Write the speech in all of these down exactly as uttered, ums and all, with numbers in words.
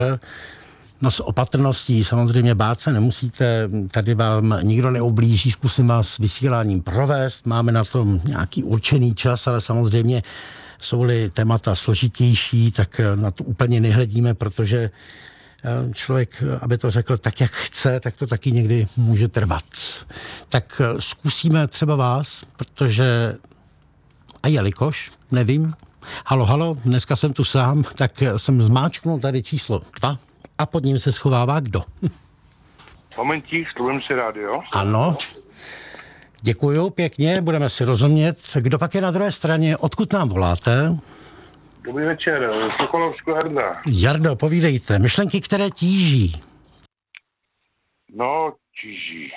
No s opatrností, samozřejmě bát se nemusíte, tady vám nikdo neublíží, zkusím vás vysíláním provést, máme na tom nějaký určený čas, ale samozřejmě jsou-li témata složitější, tak na to úplně nehledíme, protože člověk, aby to řekl tak, jak chce, tak to taky někdy může trvat. Tak zkusíme třeba vás, protože a jelikož, nevím, halo, halo, dneska jsem tu sám, tak jsem zmáčknul tady číslo dva a pod ním se schovává kdo? Momentík, sluvím si rádio. Ano, děkuju pěkně, budeme si rozumět. Kdo pak je na druhé straně, odkud nám voláte? Dobrý večer, Sokolovsko Jarda. Jardo, povídejte, myšlenky, které tíží. No, tíží.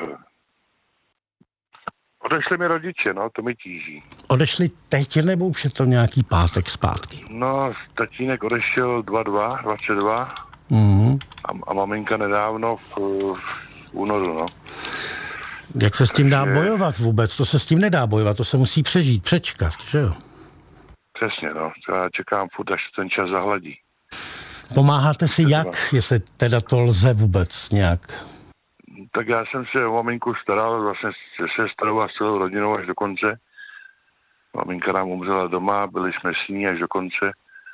Odešli mi rodiče, no, to mi tíží. Odešli teď, nebo už je to nějaký pátek zpátky? No, tatínek odešel dvacet dva Mm. a, a maminka nedávno v, v únoru, no. Jak se s tím dá Takže... bojovat vůbec? To se s tím nedá bojovat, to se musí přežít, přečkat, že jo? Přesně, no. Já čekám furt, až ten čas zahladí. Pomáháte si jak, jestli teda to lze vůbec nějak? Tak já jsem se o maminku staral vlastně se sestrou a s celou rodinou až do konce. Maminka nám umřela doma, byli jsme s ní až do konce.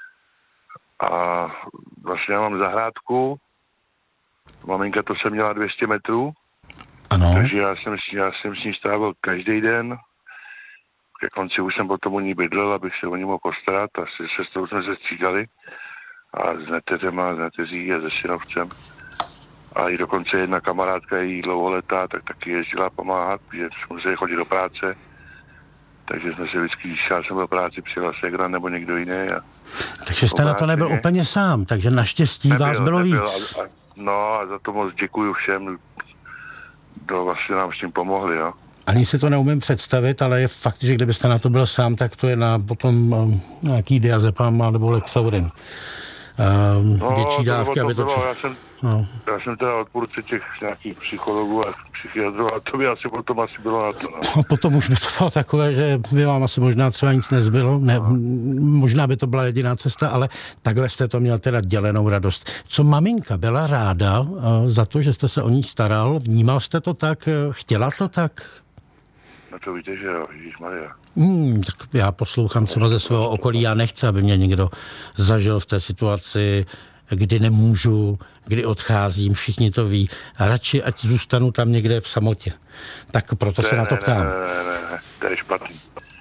A vlastně já mám zahrádku. Maminka to se měla dvě stě metrů. Ano. Takže já jsem, já jsem s ní strávil každý den. Ke konci už jsem potom u ní bydlel, abych se o ní mohl postarat. A se sestrou jsme se střídali. A s neteřema, s neteří a se synovcem. A i dokonce jedna kamarádka, její dlouholetá, tak taky jezdila pomáhat, že museli chodit do práce. Takže jsme se vždycky, když já jsem byl práci, přijela ségra nebo někdo jiný. A takže jste na to nebyl mě. Úplně sám, takže naštěstí nebyl, vás bylo nebyl, víc. A, a, no a za to moc děkuju všem, kdo vlastně nám s tím pomohli, jo. Ani si to neumím představit, ale je fakt, že kdybyste na to byl sám, tak to je na potom um, nějaký diazepam nebo Lexaurin. Um, no, větší dávky, to aby to... Bylo, já, jsem, no. já jsem teda odpůrce těch nějakých psychologů a psychiatrů a to by asi potom asi bylo na to. No. No, potom už by to bylo takové, že by vám asi možná třeba nic nezbylo. Ne, no. Možná by to byla jediná cesta, ale takhle jste to měl teda dělenou radost. Co maminka byla ráda uh, za to, že jste se o ní staral? Vnímal jste to tak? Chtěla to tak? No to víte, že jo, ježišmarja. Hmm, tak já poslouchám třeba ze svého okolí, já nechci, aby mě někdo zažil v té situaci, kdy nemůžu, kdy odcházím, všichni to ví. A radši, ať zůstanu tam někde v samotě. Tak proto ne, se na to ne, ptám. Ne, ne, ne, ne, to je špatný.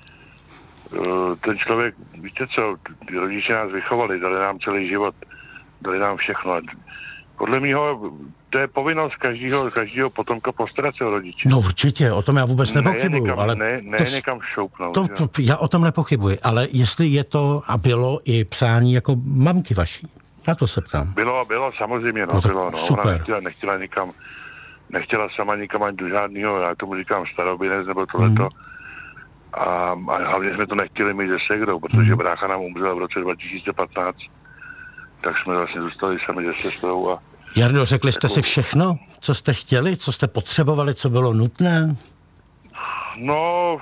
Ten člověk, víte co, ty rodiče nás vychovali, dali nám celý život, dali nám všechno. Podle mýho, to je povinnost každého, každého potomka postarat se o rodiče. No určitě, o tom já vůbec nepochybuji. Ne, ale ne, ne to, někam šoupnout. To, to, já o tom nepochybuji, ale jestli je to a bylo i přání jako mamky vaší, na to se ptám. Bylo a bylo, samozřejmě, no, no bylo. No. Super. Ona nechtěla, nechtěla nikam, nechtěla sama nikam ani do žádného, já tomu říkám starobinec nebo tohleto. Mm. A, a hlavně jsme to nechtěli mít se segrou, protože mm. brácha nám umřel v roce dva tisíce patnáct, tak jsme vlastně zůstali sami se sestrou a Jardo, řekli jste si všechno, co jste chtěli, co jste potřebovali, co bylo nutné? No,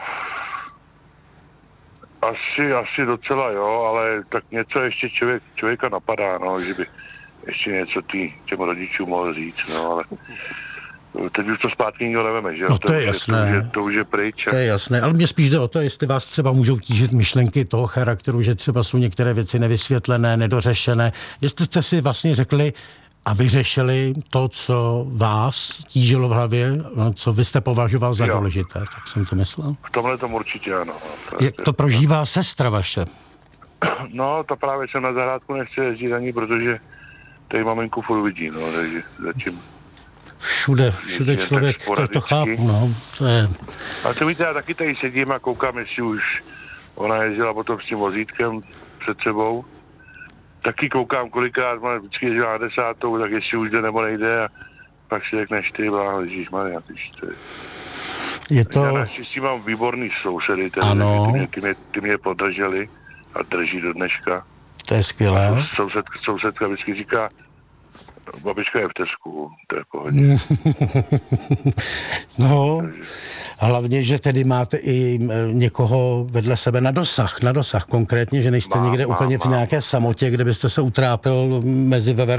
asi, asi docela jo, ale tak něco ještě člověk, člověka napadá, no, že by ještě něco tý, těm rodičům mohl říct, no, ale teď už to zpátky nikdo neveme, že jo? No to, to je jasné. To, to, to už je pryč. To je jasné, ale mě spíš jde o to, jestli vás třeba můžou tížit myšlenky toho charakteru, že třeba jsou některé věci nevysvětlené, nedořešené. Jestli jste si vlastně řekli a vyřešili to, co vás tížilo v hlavě, co vy jste považoval za jo. důležité, tak jsem to myslel. V tomhle tomu určitě ano. To, Jak to prožívá no. sestra vaše? No, to právě jsem na zahrádku nechci jezdit ani, protože tady maminku furt vidí, no, takže zatím... Všude, všude člověk, to, to chápu, no. To je... A to víte, já taky tady sedím a koukám, jestli už ona jezdila potom s tím vozítkem před sebou. Taky koukám, kolikrát má vždycky jezdila na desátou, tak jestli už jde nebo nejde a pak si řekneš, ty bláho, ježišmarja, ty to je... Je to... Já naštěstí mám výborný sousedy, tedy, ty, mě, ty, mě, ty mě podrželi a drží do dneška. To je skvělé. Soused, sousedka vždycky říká, Babička je v Tesku, to je pohodě. No, hlavně, že tedy máte i někoho vedle sebe na dosah, na dosah konkrétně, že nejste Mám, někde mám, úplně v mám. nějaké samotě, kde byste se utrápil mezi